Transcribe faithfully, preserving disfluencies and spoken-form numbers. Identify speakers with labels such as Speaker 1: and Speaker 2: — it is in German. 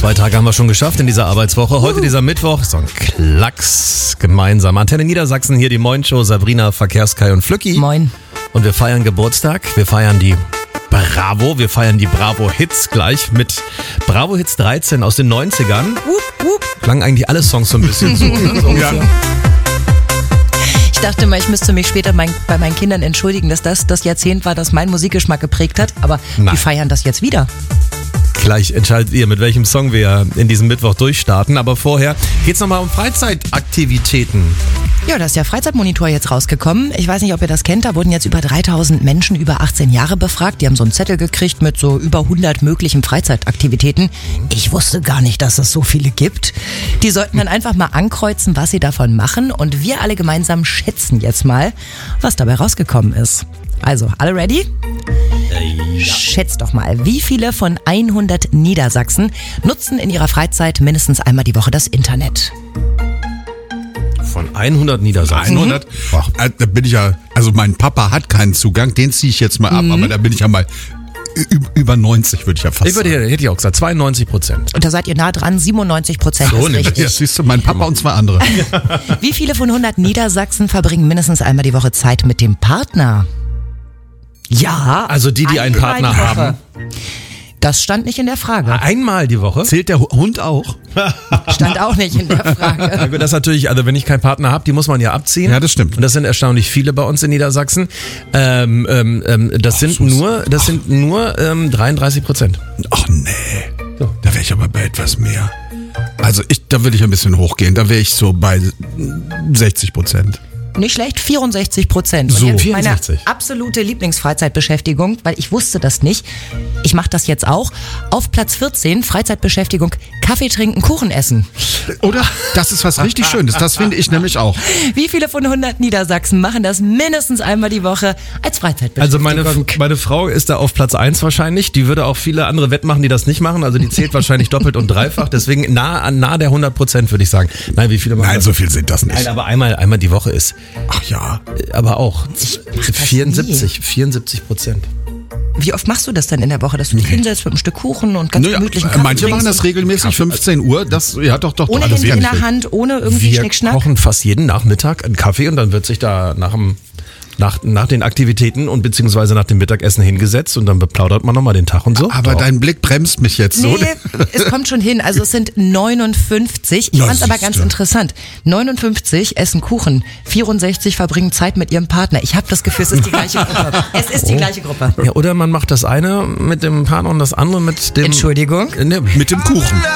Speaker 1: Zwei Tage haben wir schon geschafft in dieser Arbeitswoche. Heute dieser Mittwoch, so ein Klacks gemeinsam. Antenne Niedersachsen, hier die Moin-Show, Sabrina, Verkehrskai und Flücki.
Speaker 2: Moin.
Speaker 1: Und wir feiern Geburtstag, wir feiern die Bravo, wir feiern die Bravo-Hits gleich mit Bravo-Hits dreizehn aus den neunzigern.
Speaker 2: Wupp, wupp.
Speaker 1: Klangen eigentlich alle Songs so ein bisschen so. Ne? So
Speaker 2: ja. Ich dachte mal, ich müsste mich später mein, bei meinen Kindern entschuldigen, dass das das Jahrzehnt war, das meinen Musikgeschmack geprägt hat. Aber
Speaker 1: Nein.
Speaker 2: die feiern das jetzt wieder.
Speaker 1: Gleich entscheidet ihr, mit welchem Song wir in diesem Mittwoch durchstarten. Aber vorher geht's nochmal um Freizeitaktivitäten.
Speaker 2: Ja, da ist der Freizeitmonitor jetzt rausgekommen. Ich weiß nicht, ob ihr das kennt. Da wurden jetzt über dreitausend Menschen über achtzehn Jahre befragt. Die haben so einen Zettel gekriegt mit so über hundert möglichen Freizeitaktivitäten. Ich wusste gar nicht, dass es so viele gibt. Die sollten dann einfach mal ankreuzen, was sie davon machen. Und wir alle gemeinsam schätzen jetzt mal, was dabei rausgekommen ist. Also, alle ready? Ja. Schätzt doch mal, wie viele von hundert Niedersachsen nutzen in ihrer Freizeit mindestens einmal die Woche das Internet?
Speaker 1: Von hundert Niedersachsen?
Speaker 3: hundert? Ach, da bin ich ja, also mein Papa hat keinen Zugang, den ziehe ich jetzt mal ab, mhm. aber da bin ich ja mal über neunzig, würde ich ja fast
Speaker 1: ich würde,
Speaker 3: sagen.
Speaker 1: Hätte ich auch gesagt, zweiundneunzig Prozent.
Speaker 2: Und da seid ihr nah dran, siebenundneunzig Prozent
Speaker 3: so,
Speaker 2: ist richtig.
Speaker 3: Ja, siehst du, mein Papa und zwei andere.
Speaker 2: Wie viele von hundert Niedersachsen verbringen mindestens einmal die Woche Zeit mit dem Partner? Ja,
Speaker 1: also die, die einen Partner haben.
Speaker 2: Das stand nicht in der Frage.
Speaker 1: Einmal die Woche?
Speaker 3: Zählt der Hund auch?
Speaker 2: Stand auch nicht in der Frage.
Speaker 1: Das ist natürlich, also wenn ich keinen Partner habe, die muss man ja abziehen.
Speaker 3: Ja, das stimmt.
Speaker 1: Und das sind erstaunlich viele bei uns in Niedersachsen. Ähm, ähm, das, Ach, sind so nur, das Ach. sind nur ähm, dreiunddreißig Prozent.
Speaker 3: Ach nee, so. Da wäre ich aber bei etwas mehr. Also ich, da würde ich ein bisschen hochgehen. Da wäre ich so bei sechzig Prozent.
Speaker 2: Nicht schlecht, vierundsechzig Prozent.
Speaker 1: So,
Speaker 2: und jetzt
Speaker 1: vierundsechzig.
Speaker 2: Meine absolute Lieblingsfreizeitbeschäftigung, weil ich wusste das nicht. Ich mache das jetzt auch. Auf Platz vierzehn, Freizeitbeschäftigung, Kaffee trinken, Kuchen essen.
Speaker 3: Oder? Das ist was richtig Schönes. Das finde ich nämlich auch.
Speaker 2: Wie viele von hundert Niedersachsen machen das mindestens einmal die Woche als Freizeitbeschäftigung?
Speaker 1: Also meine, meine Frau ist da auf Platz eins wahrscheinlich. Die würde auch viele andere wettmachen, die das nicht machen. Also die zählt wahrscheinlich doppelt und dreifach. Deswegen nah an nah der hundert Prozent würde ich sagen. Nein, wie viele machen
Speaker 3: Nein,
Speaker 1: das?
Speaker 3: so viel sind das nicht.
Speaker 1: Nein, aber einmal, einmal die Woche ist.
Speaker 3: Ach ja.
Speaker 1: Aber auch vierundsiebzig,
Speaker 2: nie.
Speaker 1: vierundsiebzig Prozent.
Speaker 2: Wie oft machst du das denn in der Woche, dass du dich hinsetzt mit einem Stück Kuchen und ganz
Speaker 3: naja,
Speaker 2: gemütlichen Kaffee
Speaker 3: manche machen das
Speaker 2: und
Speaker 3: regelmäßig, fünfzehn Uhr, das, ja doch, doch.
Speaker 2: ohne
Speaker 3: doch,
Speaker 2: Handy in der Hand, ohne irgendwie
Speaker 1: Wir
Speaker 2: Schnickschnack?
Speaker 1: kochen fast jeden Nachmittag einen Kaffee und dann wird sich da nach dem Nach, nach den Aktivitäten und beziehungsweise nach dem Mittagessen hingesetzt und dann beplaudert man nochmal den Tag und so.
Speaker 3: Aber
Speaker 1: Doch.
Speaker 3: dein Blick bremst mich jetzt
Speaker 2: Nee,
Speaker 3: so.
Speaker 2: es kommt schon hin. Also es sind neunundfünfzig. Ich
Speaker 3: Na,
Speaker 2: fand's aber
Speaker 3: siehste.
Speaker 2: ganz interessant. neunundfünfzig essen Kuchen, vierundsechzig verbringen Zeit mit ihrem Partner. Ich habe das Gefühl, es ist die gleiche Gruppe. Es ist die gleiche Gruppe.
Speaker 1: Ja, oder man macht das eine mit dem Partner und das andere mit dem...
Speaker 2: Entschuldigung?
Speaker 1: Ne,
Speaker 3: Mit dem Kuchen.